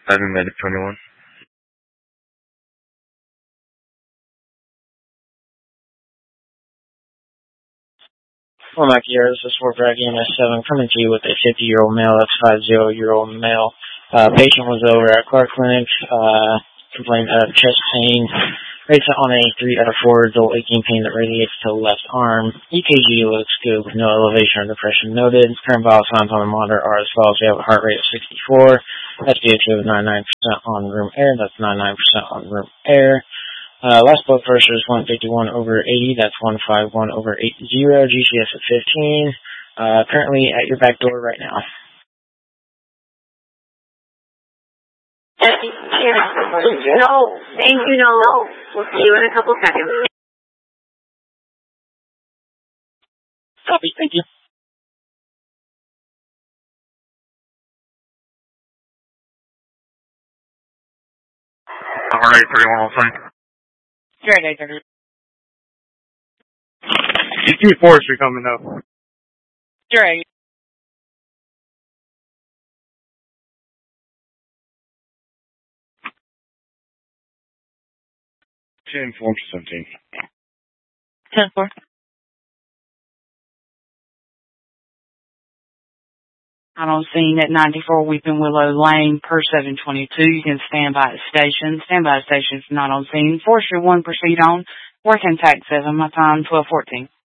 7 minutes 21. Well, Mike here, this is Fort Bragg EMS7 coming to you with a 50-year-old male, that's 50-year-old male. Patient was over at Clark Clinic, complained of chest pain, rates on a 3 out of 4, dull aching pain that radiates to the left arm. EKG looks good with no elevation or depression noted. Current vital signs on the monitor are as follows. We have a heart rate of 64, SpO2 of 99% on room air, that's 99% on room air. Last blood pressure is 151/80, that's 151/80, GCS at 15, currently at your back door right now. No, thank you, no. We'll see you in a couple seconds. Copy, thank you. Alright, 31 fine. Great, I think. You see Forrester coming up. Great. Ten 417. 10-4. I don't see at 94 Weeping Willow Lane per 722. You can stand by the station. Stand by the station if not on scene. Force your 1, proceed on. Working tag 7. My time 12:14.